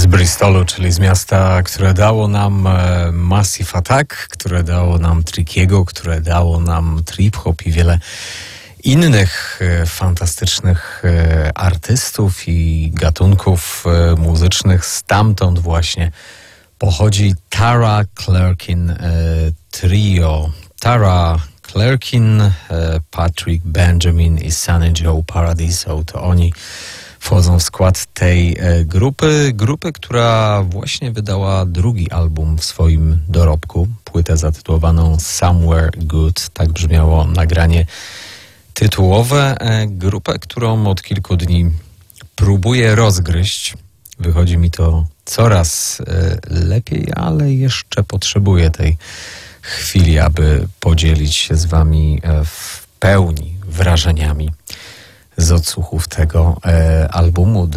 Bristolu, czyli z miasta, które dało nam Massive Attack, które dało nam Trickiego, które dało nam Trip Hop i wiele innych fantastycznych artystów i gatunków muzycznych. Stamtąd właśnie pochodzi Tara Clerkin Trio. Tara Clerkin, Patrick Benjamin i Sunny Joe Paradiso. To oni wchodzą w skład tej grupy, która właśnie wydała drugi album w swoim dorobku, płytę zatytułowaną Somewhere Good, tak brzmiało nagranie tytułowe. Grupę, którą od kilku dni próbuję rozgryźć. Wychodzi mi to coraz lepiej, ale jeszcze potrzebuję tej chwili, aby podzielić się z wami w pełni wrażeniami z odsłuchów tego albumu.